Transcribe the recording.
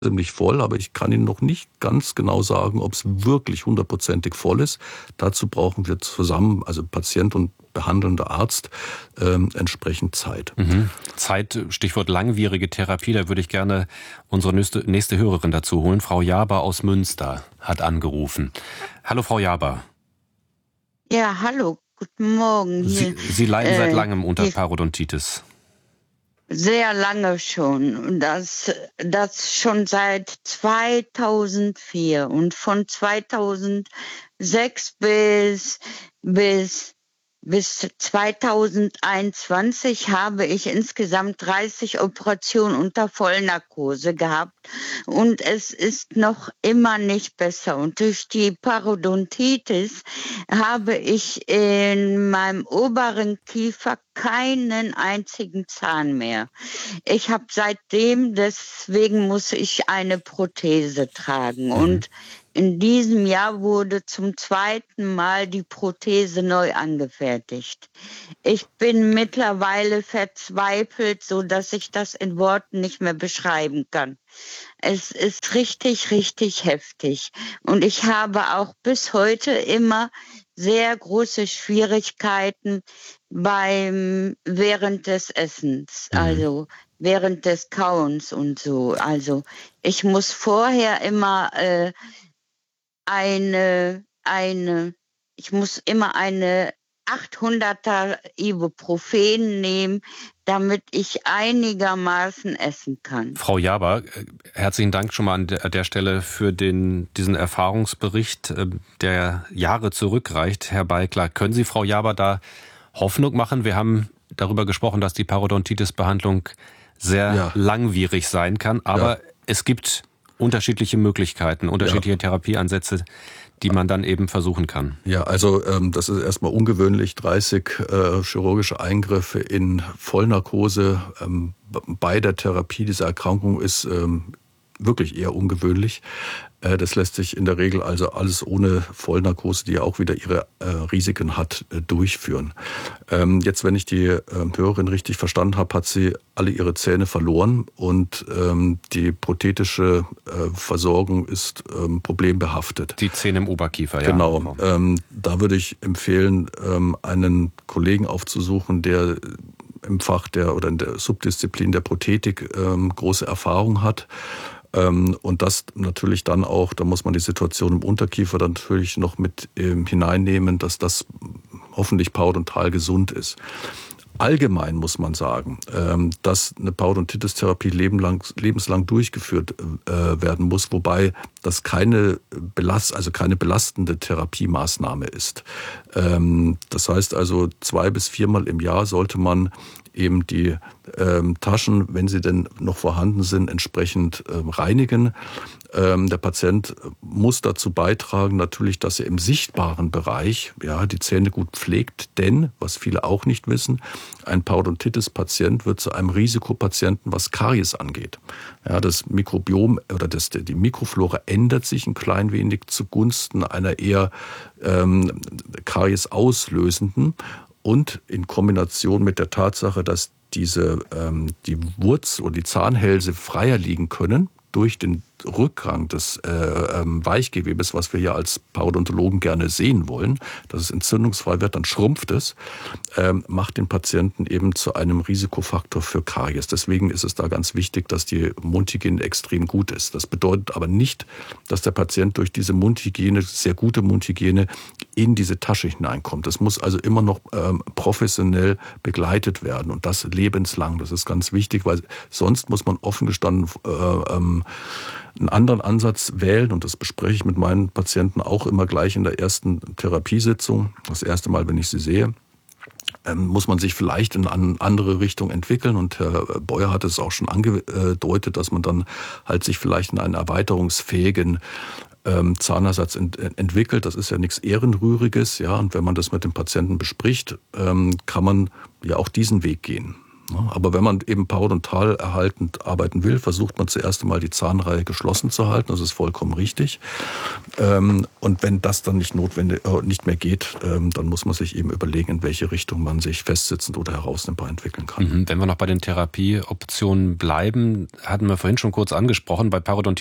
ziemlich voll, aber ich kann Ihnen noch nicht ganz genau sagen, ob es wirklich hundertprozentig voll ist. Dazu brauchen wir zusammen, also Patient und behandelnder Arzt, entsprechend Zeit. Zeit, Stichwort langwierige Therapie, da würde ich gerne unsere nächste Hörerin dazu holen. Frau Jaber aus Münster hat angerufen. Hallo Frau Jaber. Ja, hallo, guten Morgen. Sie leiden seit langem unter Parodontitis. Sehr lange schon. Und das schon seit 2004. Und von 2006 bis 2021 habe ich insgesamt 30 Operationen unter Vollnarkose gehabt. Und es ist noch immer nicht besser. Und durch die Parodontitis habe ich in meinem oberen Kiefer keinen einzigen Zahn mehr. Ich habe deswegen muss ich eine Prothese tragen. Und in diesem Jahr wurde zum zweiten Mal die Prothese neu angefertigt. Ich bin mittlerweile verzweifelt, so dass ich das in Worten nicht mehr beschreiben kann. Es ist richtig, richtig heftig. Und ich habe auch bis heute immer sehr große Schwierigkeiten während des Essens, also während des Kauens und so. Also ich muss vorher immer eine 800er Ibuprofen nehmen, damit ich einigermaßen essen kann. Frau Jaber, herzlichen Dank schon mal an der Stelle für diesen Erfahrungsbericht, der Jahre zurückreicht. Herr Beikler, können Sie Frau Jaber da Hoffnung machen? Wir haben darüber gesprochen, dass die Parodontitis-Behandlung sehr langwierig sein kann, aber es gibt unterschiedliche Möglichkeiten, unterschiedliche Therapieansätze, die man dann eben versuchen kann. Ja, also das ist erstmal ungewöhnlich, 30 chirurgische Eingriffe in Vollnarkose bei der Therapie dieser Erkrankung ist wirklich eher ungewöhnlich. Das lässt sich in der Regel also alles ohne Vollnarkose, die ja auch wieder ihre Risiken hat, durchführen. Jetzt, wenn ich die Hörerin richtig verstanden habe, hat sie alle ihre Zähne verloren und die prothetische Versorgung ist problembehaftet. Die Zähne im Oberkiefer, ja. Genau. Da würde ich empfehlen, einen Kollegen aufzusuchen, der im Fach oder in der Subdisziplin der Prothetik große Erfahrung hat. Und das natürlich dann auch, da muss man die Situation im Unterkiefer dann natürlich noch mit hineinnehmen, dass das hoffentlich parodontal gesund ist. Allgemein muss man sagen, dass eine Parodontitis-Therapie lebenslang durchgeführt werden muss, wobei das keine belastende Therapiemaßnahme ist. Das heißt also 2 bis 4 Mal im Jahr sollte man eben die Taschen, wenn sie denn noch vorhanden sind, entsprechend reinigen. Der Patient muss dazu beitragen, natürlich, dass er im sichtbaren Bereich die Zähne gut pflegt, denn, was viele auch nicht wissen, ein Parodontitis-Patient wird zu einem Risikopatienten, was Karies angeht. Ja, das Mikrobiom oder die Mikroflora ändert sich ein klein wenig zugunsten einer eher Karies auslösenden und in Kombination mit der Tatsache, dass die Wurz- oder die Zahnhälse freier liegen können durch den Rückgang des Weichgewebes, was wir ja als Parodontologen gerne sehen wollen, dass es entzündungsfrei wird, dann schrumpft es, macht den Patienten eben zu einem Risikofaktor für Karies. Deswegen ist es da ganz wichtig, dass die Mundhygiene extrem gut ist. Das bedeutet aber nicht, dass der Patient durch diese Mundhygiene, sehr gute Mundhygiene, in diese Tasche hineinkommt. Das muss also immer noch professionell begleitet werden und das lebenslang. Das ist ganz wichtig, weil sonst muss man offen gestanden einen anderen Ansatz wählen und das bespreche ich mit meinen Patienten auch immer gleich in der ersten Therapiesitzung. Das erste Mal, wenn ich sie sehe, muss man sich vielleicht in eine andere Richtung entwickeln und Herr Beuer hat es auch schon angedeutet, dass man dann halt sich vielleicht in einen erweiterungsfähigen Zahnersatz entwickelt. Das ist ja nichts Ehrenrühriges, ja, und wenn man das mit dem Patienten bespricht, kann man ja auch diesen Weg gehen. Aber wenn man eben parodontal erhaltend arbeiten will, versucht man zuerst einmal die Zahnreihe geschlossen zu halten. Das ist vollkommen richtig. Und wenn das dann nicht mehr geht, dann muss man sich eben überlegen, in welche Richtung man sich festsitzend oder herausnimmbar entwickeln kann. Wenn wir noch bei den Therapieoptionen bleiben, hatten wir vorhin schon kurz angesprochen, bei Parodontitis